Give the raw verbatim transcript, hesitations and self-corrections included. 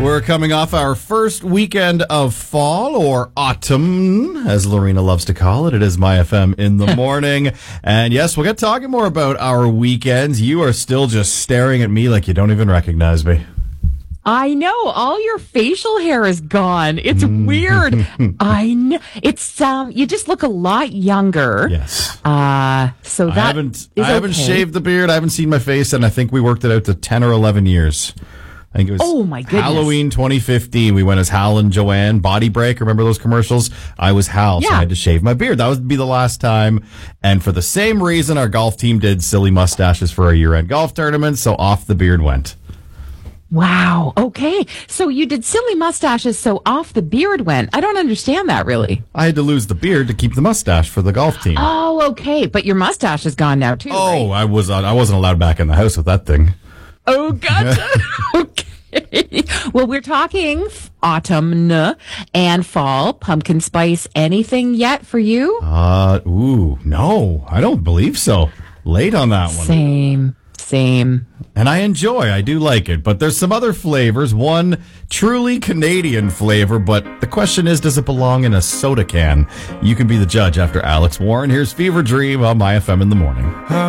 We're coming off our first weekend of fall, or autumn, as Lorena loves to call it. It is My F M in the morning. And yes, we'll get talking more about our weekends. You are still just staring at me like you don't even recognize me. I know. All your facial hair is gone. It's weird. I know. It's, um, you just look a lot younger. Yes. Uh, so that I haven't, is I haven't okay. shaved the beard. I haven't seen my face, and I think we worked it out to ten or eleven years. I think it was oh my goodness. Halloween twenty fifteen. We went as Hal and Joanne. Body Break. Remember those commercials? I was Hal, yeah. so I had to shave my beard. That would be the last time. And for the same reason, our golf team did silly mustaches for our year-end golf tournament, so off the beard went. Wow. Okay. So you did silly mustaches, so off the beard went. I don't understand that, really. I had to lose the beard to keep the mustache for the golf team. Oh, okay. But your mustache is gone now, too, Oh, right? I was uh, I wasn't allowed back in the house with that thing. Oh, gotcha. Okay. Well, we're talking autumn and fall, pumpkin spice. Anything yet for you? Uh, ooh, no, I don't believe so. Late on that one. Same, same. And I enjoy, I do like it, but there's some other flavors. One truly Canadian flavor, but the question is, does it belong in a soda can? You can be the judge after Alex Warren. Here's Fever Dream on My F M in the morning.